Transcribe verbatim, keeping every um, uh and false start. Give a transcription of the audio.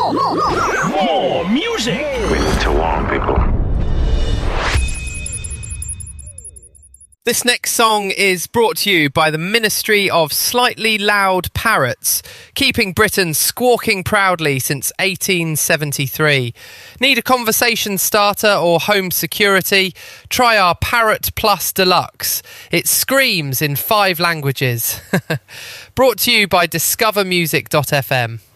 more, more, more, more music. We need to warn people. This next song is brought to you by the Ministry of Slightly Loud Parrots, keeping Britain squawking proudly since eighteen seventy-three. Need a conversation starter or home security? Try our Parrot Plus Deluxe. It screams in five languages. Brought to you by discover music dot f m.